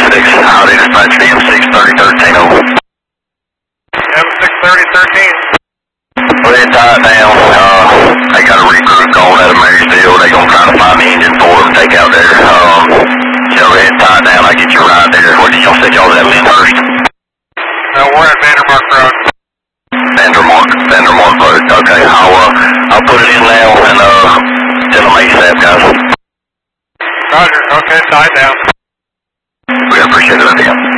6, howdy, dispatch to M63013 over. M63013. Go ahead, tie it down. They got a recruit going out of Marysville. They gonna try to find the engine for them, take out there. So go ahead, tie it down. I'll get you right there. What did y'all say y'all was at Lyndhurst? We're at Vandermark Road. Vandermark Road. Okay, I'll put it in now and tell them ASAP, guys. Roger. Okay, tie it down. We appreciate it again.